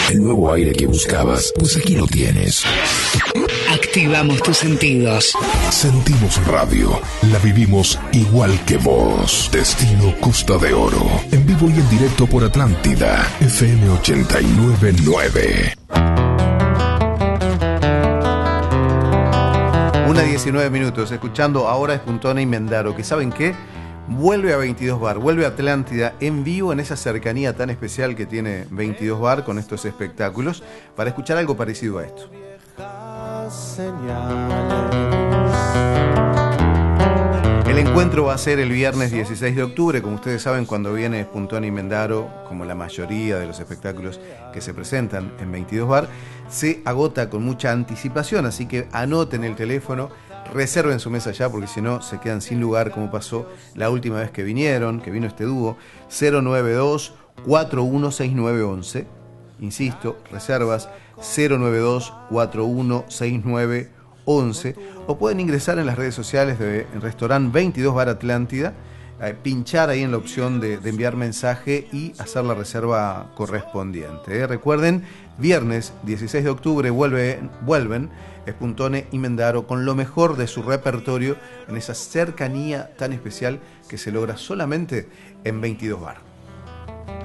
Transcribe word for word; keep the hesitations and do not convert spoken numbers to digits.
El nuevo aire que buscabas, pues aquí lo tienes. Activamos tus sentidos. Sentimos radio. La vivimos igual que vos. Destino Costa de Oro. En vivo y en directo por Atlántida. F M ochenta y nueve punto nueve. Una diecinueve minutos. Escuchando Ahora es Puntone y Mendaro. Que ¿saben qué? Vuelve a veintidós Bar, vuelve a Atlántida en vivo en esa cercanía tan especial que tiene veintidós Bar con estos espectáculos para escuchar algo parecido a esto. El encuentro va a ser el viernes dieciséis de octubre, como ustedes saben, cuando viene Puntone y Mendaro, como la mayoría de los espectáculos que se presentan en veintidós Bar, se agota con mucha anticipación, así que anoten el teléfono. Reserven su mesa ya porque si no se quedan sin lugar, como pasó la última vez que vinieron, que vino este dúo. Cero nueve dos, cuatro uno seis nueve once. Insisto, reservas cero nueve dos, cuatro uno seis nueve once. O pueden ingresar en las redes sociales de Restaurant veintidós Bar Atlántida, eh, pinchar ahí en la opción de, de enviar mensaje y hacer la reserva correspondiente. Eh. Recuerden, viernes dieciséis de octubre vuelve, vuelven Puntone y Mendaro con lo mejor de su repertorio en esa cercanía tan especial que se logra solamente en veintidós Bar.